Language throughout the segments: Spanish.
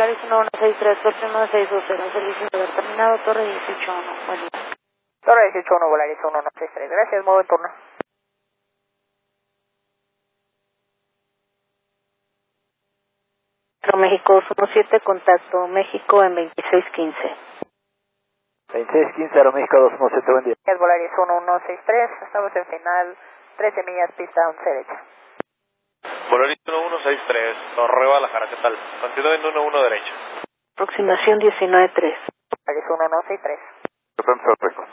Volaris 1163, Torre 1620, servicio de haber terminado, Torre 181, buen día. Torre 181, Volaris 1163, gracias, muy buen turno. México 217, contacto México en 2615. 2615, Aeroméxico 217, buen día. Es Volaris 1163, estamos en final, 13 millas, pista 11 derecha. Volaris 1163, Torre Guadalajara, ¿qué tal? Continúa en 11 derecha. Aproximación 193. Volaris 1163. Perfecto.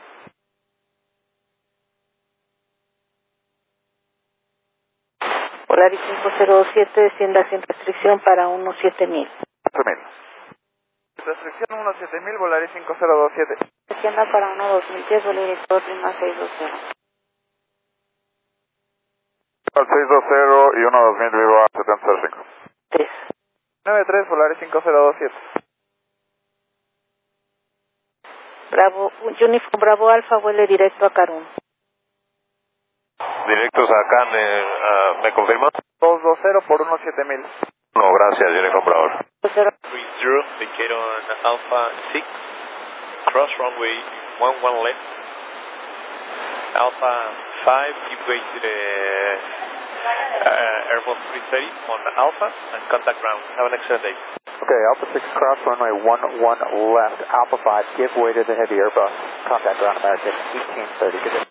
Volaris 5027, descienda sin restricción para 17000. 8000. Restricción 17000, Volaris 5027. Descienda para 12010, Volaris 1620. Al 620 y 12000, vivo a 705. 3. 93, Volaris 5027. Bravo, Uniform Bravo Alfa, vuele directo a Carún. Directos acá, ¿me confirma? 220 por 17000. No, gracias, Uniform Bravo. 30. 30, indicate on Alpha 6, cross runway 11 left. Alpha 5, keep way to the Airbus 330 on Alpha and contact ground. Have an excellent day. Okay, Alpha 6, cross runway 11 left, Alpha 5, give way to the heavy Airbus. Contact ground American 1830, good day.